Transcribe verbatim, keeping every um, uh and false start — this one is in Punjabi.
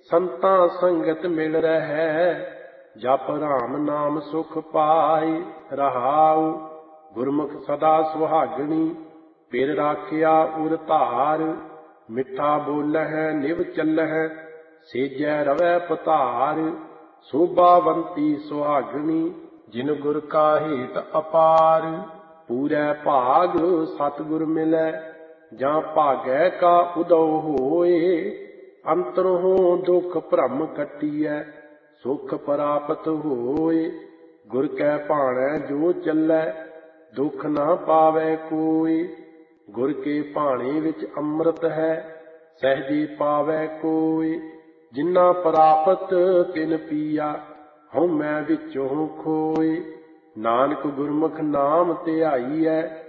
ਸੰਤਾਂ ਸੰਗਤ ਮਿਲ ਰਹਿ, ਜਪ ਰਾਮ ਨਾਮ ਸੁਖ ਪਾਏ। ਰਹਾਉ ਗੁਰਮੁਖ ਸਦਾ ਸੁਹਾਗਣੀ, ਪਿਰ ਰਾਖਿਆ ਉਰ ਧਾਰ। ਮਿੱਠਾ ਬੋਲਹਿ ਨਿਵ ਚੱਲਹਿ, ਸੇਜੈ ਰਵੈ ਪਧਾਰ। ਸੋਭਾਵੰਤੀ ਸੁਹਾਗਣੀ, ਜਿਨ ਗੁਰ ਕਾ ਹੇਤ ਅਪਾਰ। ਪੂਰੈ ਭਾਗ ਸਤਿਗੁਰ ਮਿਲੈ, ਜਾਂ ਭਾਗੈ ਕਾ ਉਦਉ ਹੋਏ। ਅੰਤਰੋਂ ਦੁਖ ਭਰਮ ਕੱਟੀਐ, ਸੁਖ ਪ੍ਰਾਪਤ ਹੋਏ। ਗੁਰ ਕੈ ਭਾਣੈ ਜੋ ਚੱਲੈ, ਦੁਖ ਨਾ ਪਾਵੈ ਕੋਈ। ਗੁਰ ਕੇ ਭਾਣੇ ਵਿੱਚ ਅੰਮ੍ਰਿਤ ਹੈ, ਸਹਿਜੇ ਪਾਵੈ ਕੋਈ। ਜਿਨਾ ਪ੍ਰਾਪਤ ਤਿਨ ਪੀਆ, ਹਉਮੈ ਵਿੱਚੋਂ ਖੋਏ। ਨਾਨਕ ਗੁਰਮੁਖ ਨਾਮ ਧਿਆਈਐ,